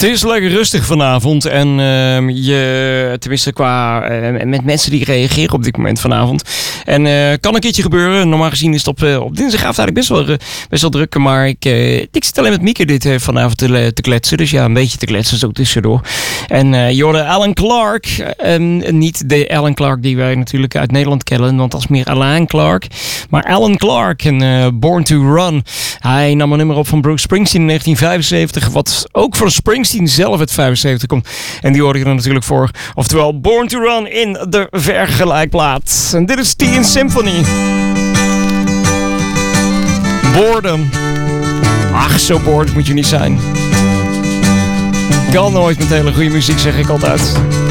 Het is lekker rustig vanavond en tenminste met mensen die reageren op dit moment vanavond. En kan een keertje gebeuren. Normaal gezien is het op dinsdagavond eigenlijk best wel druk. Maar ik zit alleen met Mieke dit vanavond te kletsen. Dus ja, een beetje te kletsen zo tussendoor. En je hoorde Alan Clark. Niet de Alan Clark die wij natuurlijk uit Nederland kennen. Want dat is meer Alain Clark. Maar Alan Clark en Born to Run. Hij nam een nummer op van Bruce Springsteen in 1975. Wat ook van Springsteen zelf uit 75 komt. En die hoorde je er natuurlijk voor. Oftewel Born to Run in de vergelijkplaat. En dit is Teen Symphony. Boredom. Ach, zo bored moet je niet zijn. Kan nooit met hele goede muziek, zeg ik altijd.